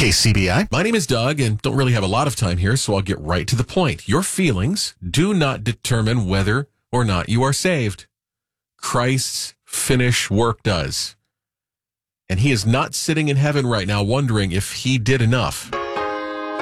KCBI. My name is Doug, and don't really have a lot of time here, so I'll get right to the point. Your feelings do not determine whether or not you are saved. Christ's finished work does. And he is not sitting in heaven right now wondering if he did enough.